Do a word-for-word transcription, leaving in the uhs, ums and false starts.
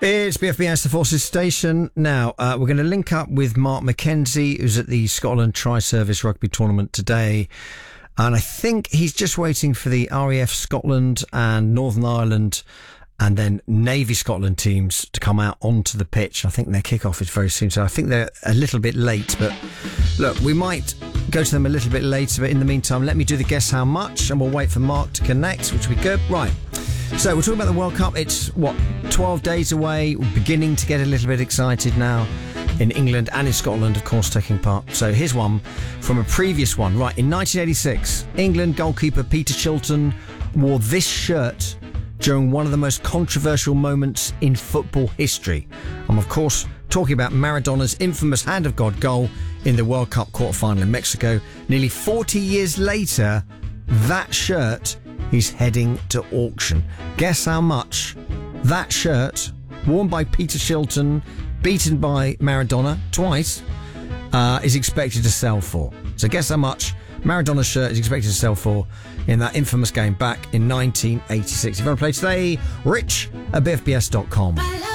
It's B F B S, the Forces Station. Now, uh, we're going to link up with Mark McKenzie, who's at the Scotland Tri-Service Rugby Tournament today. And I think he's just waiting for the R A F Scotland and Northern Ireland and then Navy Scotland teams to come out onto the pitch. I think their kickoff is very soon, so I think they're a little bit late. But look, we might go to them a little bit later, but in the meantime, let me do the guess how much, and we'll wait for Mark to connect, which will be good. Right. So we're talking about the World Cup. It's, what, twelve days away. We're beginning to get a little bit excited now in England and in Scotland, of course, taking part. So here's one from a previous one. Right, in nineteen eighty-six, England goalkeeper Peter Shilton wore this shirt during one of the most controversial moments in football history. I'm, of course, talking about Maradona's infamous Hand of God goal in the World Cup quarter-final in Mexico. Nearly forty years later, that shirt is heading to auction. Guess how much that shirt, worn by Peter Shilton, beaten by Maradona twice, uh, is expected to sell for. So guess how much Maradona's shirt is expected to sell for in that infamous game back in nineteen eighty-six. If you want to play today, Rich at B F B S dot com.